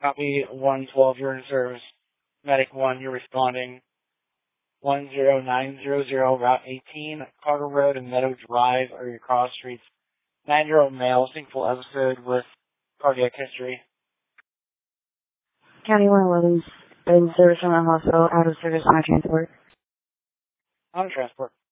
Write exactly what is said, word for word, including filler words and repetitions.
Copy one twelve, you're in service. Medic one, you're responding. one zero nine zero zero, Route eighteen, Carter Road and Meadow Drive are your cross streets. Nine-year-old male, single episode with cardiac history. County one eleven, in service from the hospital, out of service on transport. On transport.